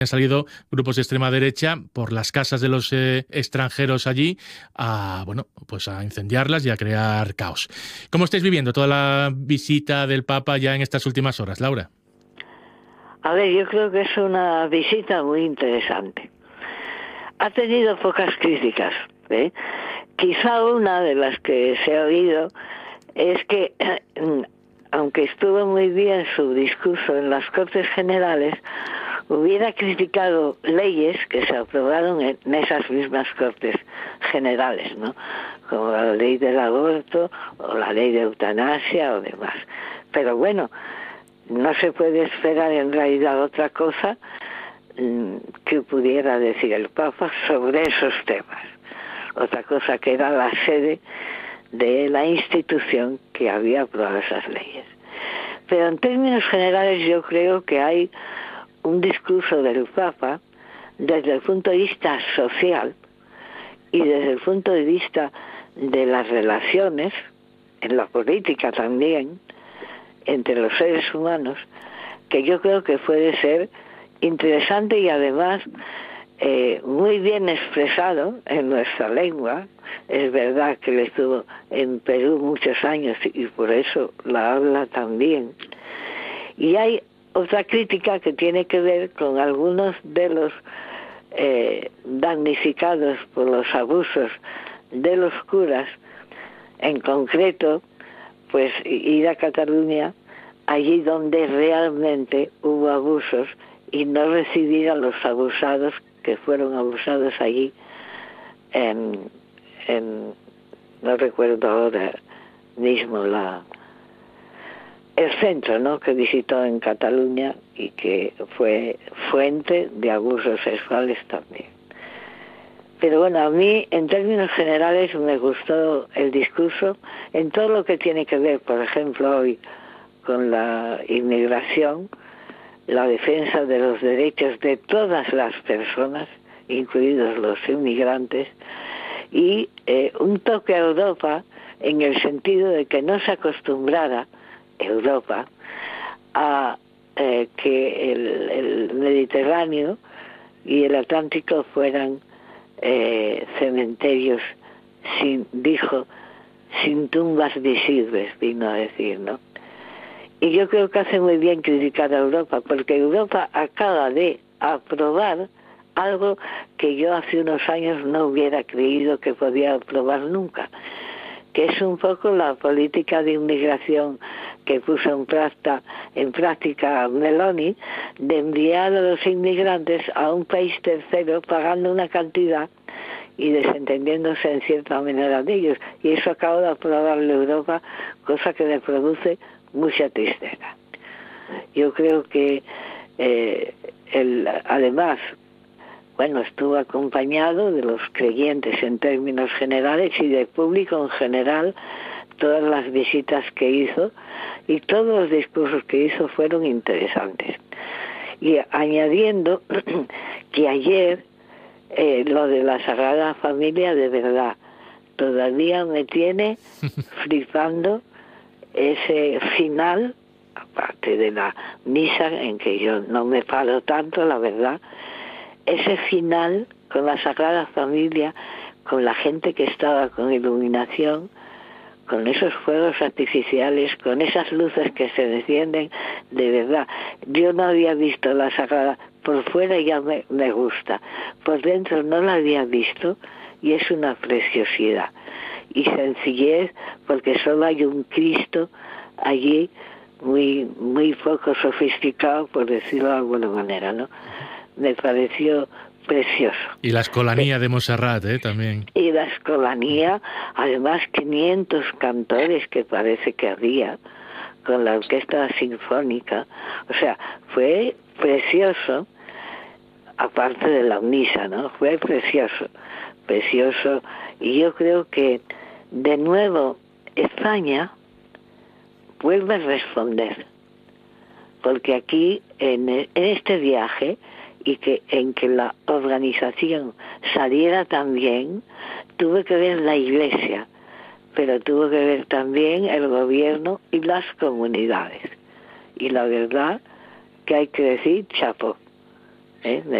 Han salido grupos de extrema derecha por las casas de los extranjeros allí a, bueno, pues a incendiarlas y a crear caos. ¿Cómo estáis viviendo toda la visita del Papa ya en estas últimas horas, Laura? A ver, yo creo que es una visita muy interesante. Ha tenido pocas críticas, ¿eh? Quizá una de las que se ha oído es que, aunque estuvo muy bien su discurso en las Cortes Generales, hubiera criticado leyes que se aprobaron en esas mismas Cortes Generales, ¿no? Como la ley del aborto o la ley de eutanasia o demás. Pero bueno, no se puede esperar en realidad otra cosa que pudiera decir el Papa sobre esos temas. Otra cosa que era la sede de la institución que había aprobado esas leyes. Pero en términos generales yo creo que hay un discurso del Papa desde el punto de vista social y desde el punto de vista de las relaciones, en la política también, entre los seres humanos, que yo creo que puede ser interesante y además muy bien expresado en nuestra lengua. Es verdad que él estuvo en Perú muchos años y por eso la habla también. Y hay otra crítica que tiene que ver con algunos de los damnificados por los abusos de los curas, en concreto, pues ir a Cataluña, allí donde realmente hubo abusos, y no recibir a los abusados que fueron abusados allí no recuerdo ahora mismo el centro, ¿no?, que visitó en Cataluña y que fue fuente de abusos sexuales también. Pero bueno, a mí en términos generales me gustó el discurso en todo lo que tiene que ver, por ejemplo, hoy con la inmigración, la defensa de los derechos de todas las personas, incluidos los inmigrantes, y un toque a Europa en el sentido de que no se acostumbrara Europa a que el Mediterráneo y el Atlántico fueran cementerios sin tumbas visibles, vino a decir, ¿no? Y yo creo que hace muy bien criticar a Europa, porque Europa acaba de aprobar algo que yo hace unos años no hubiera creído que podía aprobar nunca, que es un poco la política de inmigración que puso en práctica Meloni, de enviar a los inmigrantes a un país tercero pagando una cantidad y desentendiéndose en cierta manera de ellos. Y eso acaba de aprobarlo Europa, cosa que le produce mucha tristeza. Yo creo que además, bueno, estuvo acompañado de los creyentes en términos generales y del público en general. Todas las visitas que hizo y todos los discursos que hizo fueron interesantes. Y añadiendo que ayer lo de la Sagrada Familia, de verdad, todavía me tiene flipando ese final, aparte de la misa en que yo no me paro tanto, la verdad, ese final con la Sagrada Familia, con la gente que estaba con iluminación, con esos fuegos artificiales, con esas luces que se encienden, de verdad. Yo no había visto la Sagrada, por fuera ya me gusta, por dentro no la había visto y es una preciosidad. Y sencillez, porque solo hay un Cristo allí, muy, muy poco sofisticado, por decirlo de alguna manera, ¿no? Me pareció precioso. Y la Escolanía de Montserrat, también. Y la Escolanía, además 500 cantores que parece que había, con la orquesta sinfónica. O sea, fue precioso, aparte de la misa, ¿no? Fue precioso, precioso. Y yo creo que, de nuevo, España vuelve a responder. Porque aquí, en este viaje, y en que la organización saliera también, tuvo que ver la Iglesia, pero tuvo que ver también el gobierno y las comunidades. Y la verdad que hay que decir chapó. ¿eh?